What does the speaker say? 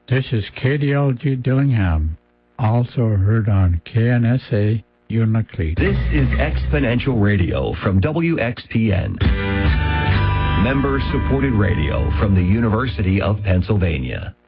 This is KDLG Dillingham, also heard on KNSA Unalakleet. This is Exponential Radio from WXPN. Member-supported radio from the University of Pennsylvania.